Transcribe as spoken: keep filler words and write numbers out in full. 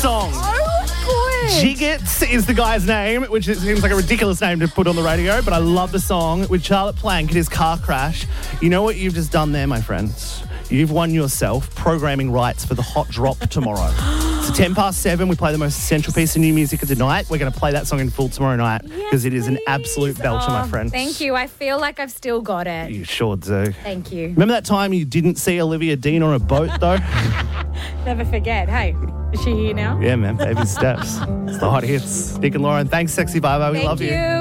song. Oh, good. Jiggets is the guy's name, which it seems like a ridiculous name to put on the radio, but I love the song. With Charlotte Plank, it is Car Crash. You know what you've just done there, my friends? You've won yourself programming rights for the Hot Drop tomorrow. So ten past seven, we play the most essential piece of new music of the night. We're going to play that song in full tomorrow night because Yes, it is an please. absolute belter, Oh, my friend. Thank you. I feel like I've still got it. You sure do. Thank you. Remember that time you didn't see Olivia Dean on a boat, though? Never forget. Hey, is she here now? Yeah, man. Baby steps. It's the hot hits. Nick and Lauren, thanks, Sexy Baba. We Thank love you. you.